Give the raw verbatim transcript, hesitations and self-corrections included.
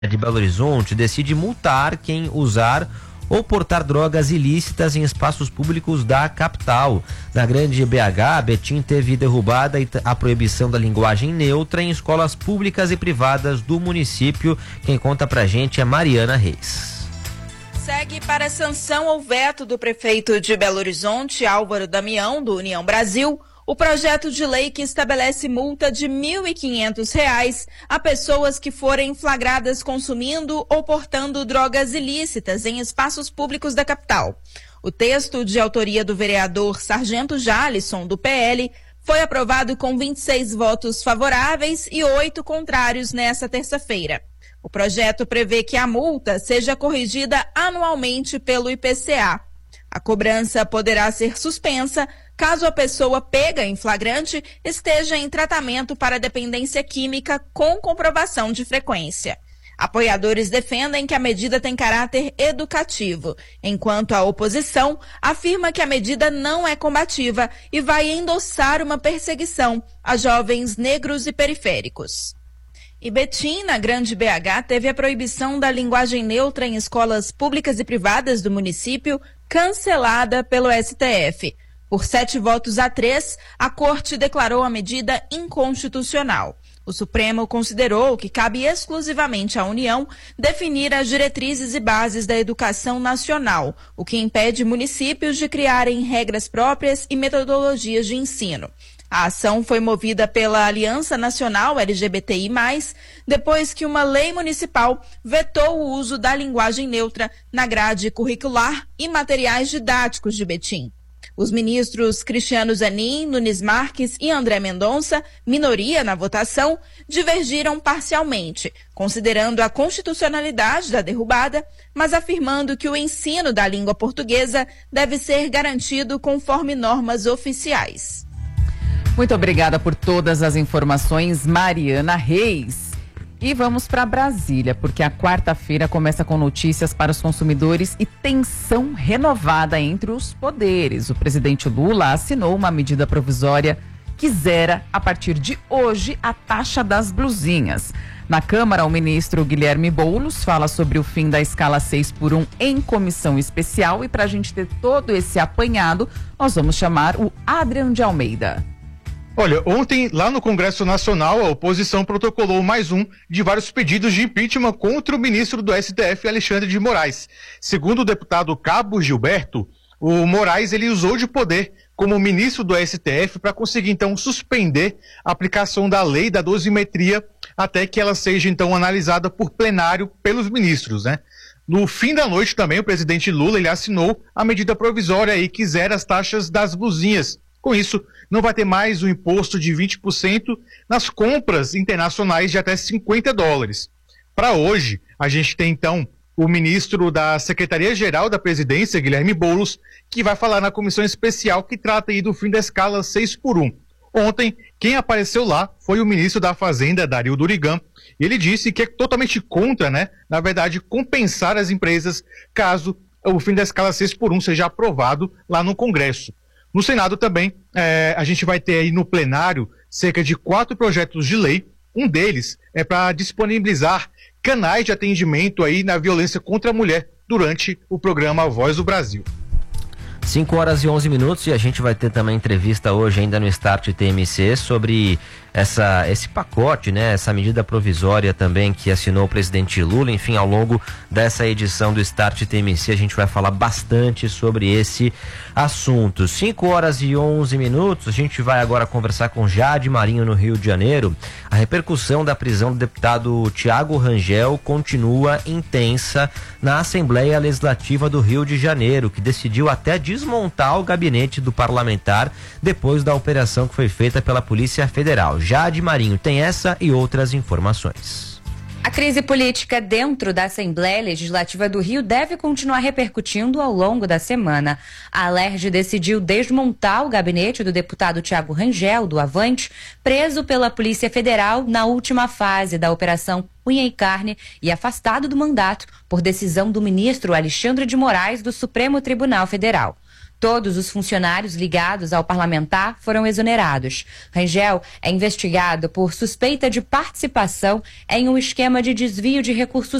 de Belo Horizonte decide multar quem usar ou portar drogas ilícitas em espaços públicos da capital. Na Grande B H, Betim teve derrubada a proibição da linguagem neutra em escolas públicas e privadas do município. Quem conta pra gente é Mariana Reis. Segue para sanção ou veto do prefeito de Belo Horizonte, Álvaro Damião, do União Brasil, o projeto de lei que estabelece multa de mil e quinhentos reais a pessoas que forem flagradas consumindo ou portando drogas ilícitas em espaços públicos da capital. O texto, de autoria do vereador Sargento Jalisson, do P L, foi aprovado com vinte e seis votos favoráveis e oito contrários nesta terça-feira. O projeto prevê que a multa seja corrigida anualmente pelo I P C A. A cobrança poderá ser suspensa caso a pessoa pega em flagrante esteja em tratamento para dependência química com comprovação de frequência. Apoiadores defendem que a medida tem caráter educativo, enquanto a oposição afirma que a medida não é combativa e vai endossar uma perseguição a jovens negros e periféricos. E Betim, na Grande B H, teve a proibição da linguagem neutra em escolas públicas e privadas do município cancelada pelo S T F. Por sete votos a três, a Corte declarou a medida inconstitucional. O Supremo considerou que cabe exclusivamente à União definir as diretrizes e bases da educação nacional, o que impede municípios de criarem regras próprias e metodologias de ensino. A ação foi movida pela Aliança Nacional L G B T I mais, depois que uma lei municipal vetou o uso da linguagem neutra na grade curricular e materiais didáticos de Betim. Os ministros Cristiano Zanin, Nunes Marques e André Mendonça, minoria na votação, divergiram parcialmente, considerando a constitucionalidade da derrubada, mas afirmando que o ensino da língua portuguesa deve ser garantido conforme normas oficiais. Muito obrigada por todas as informações, Mariana Reis. E vamos para Brasília, porque a quarta-feira começa com notícias para os consumidores e tensão renovada entre os poderes. O presidente Lula assinou uma medida provisória que zera, a partir de hoje, a taxa das blusinhas. Na Câmara, o ministro Guilherme Boulos fala sobre o fim da escala seis por um em comissão especial. E para a gente ter todo esse apanhado, nós vamos chamar o Adrian de Almeida. Olha, ontem, lá no Congresso Nacional, a oposição protocolou mais um de vários pedidos de impeachment contra o ministro do S T F, Alexandre de Moraes. Segundo o deputado Cabo Gilberto, o Moraes ele usou de poder como ministro do S T F para conseguir, então, suspender a aplicação da lei da dosimetria até que ela seja, então, analisada por plenário pelos ministros, né? No fim da noite também, o presidente Lula ele assinou a medida provisória aí que zera as taxas das blusinhas. Com isso, não vai ter mais o imposto de vinte por cento nas compras internacionais de até cinquenta dólares. Para hoje, a gente tem então o ministro da Secretaria-Geral da Presidência, Guilherme Boulos, que vai falar na comissão especial que trata aí do fim da escala seis por um. Ontem, quem apareceu lá foi o ministro da Fazenda, Dario Durigan. Ele disse que é totalmente contra, né, na verdade, compensar as empresas caso o fim da escala seis por um seja aprovado lá no Congresso. No Senado também, é, a gente vai ter aí no plenário cerca de quatro projetos de lei. Um deles é para disponibilizar canais de atendimento aí na violência contra a mulher durante o programa Voz do Brasil. cinco horas e onze minutos e a gente vai ter também entrevista hoje ainda no Start T M C sobre essa, esse pacote, né? Essa medida provisória também que assinou o presidente Lula. Enfim, ao longo dessa edição do Start T M C a gente vai falar bastante sobre esse assunto. cinco horas e onze minutos, a gente vai agora conversar com Jade Marinho no Rio de Janeiro. A repercussão da prisão do deputado Thiago Rangel continua intensa na Assembleia Legislativa do Rio de Janeiro, que decidiu até desmontar o gabinete do parlamentar depois da operação que foi feita pela Polícia Federal. Jade Marinho tem essa e outras informações. A crise política dentro da Assembleia Legislativa do Rio deve continuar repercutindo ao longo da semana. A Alerj decidiu desmontar o gabinete do deputado Thiago Rangel, do Avante, preso pela Polícia Federal na última fase da Operação Unha e Carne e afastado do mandato por decisão do ministro Alexandre de Moraes do Supremo Tribunal Federal. Todos os funcionários ligados ao parlamentar foram exonerados. Rangel é investigado por suspeita de participação em um esquema de desvio de recursos